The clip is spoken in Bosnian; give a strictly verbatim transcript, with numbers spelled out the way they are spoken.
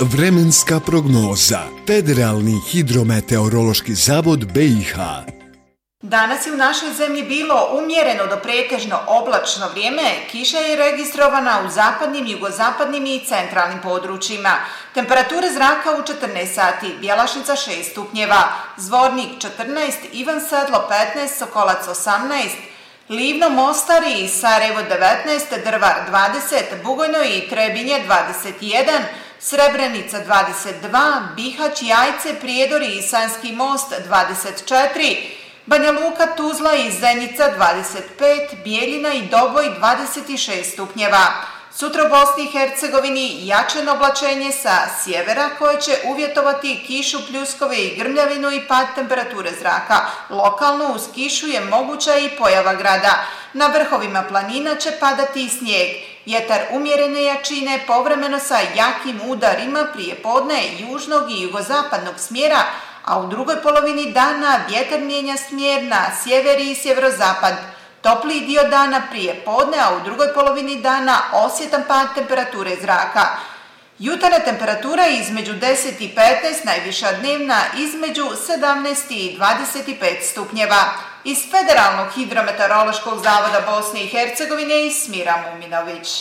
Vremenska prognoza. Federalni hidrometeorološki zavod B i H. Danas je u našoj zemlji bilo umjereno do pretežno oblačno vrijeme. Kiša je registrovana u zapadnim, jugozapadnim i centralnim područjima. Temperature zraka u četrnaest sati, Bjelašnica šest stupnjeva, Zvornik četrnaest, Ivan Sedlo petnaest, Sokolac osamnaest, Livno, Mostar i Sarajevo devetnaest, Drvar dvadeset, Bugojno i Trebinje dvadeset jedan, Srebrenica dvadeset dva, Bihać, Jajce, Prijedor i Sanski Most dvadeset četiri, Banja Luka, Tuzla i Zenica dvadeset pet, Bijeljina i Doboj dvadeset šest stupnjeva. Sutra u Bosni i Hercegovini jačeno oblačenje sa sjevera koje će uvjetovati kišu, pljuskove i grmljavinu i pad temperature zraka. Lokalno uz kišu je moguća i pojava grada. Na vrhovima planina će padati i snijeg. Vjetar umjerene jačine povremeno sa jakim udarima prije podne južnog i jugozapadnog smjera, a u drugoj polovini dana vjetar mijenja smjer na sjever i sjeverozapad. Topliji dio dana prije podne, a u drugoj polovini dana osjetan pad temperature zraka. Jutarnja temperatura između deset i petnaest, najviša dnevna između sedamnaest i dvadeset pet stupnjeva. Iz Federalnog hidrometeorološkog zavoda Bosne i Hercegovine Smira Muminović.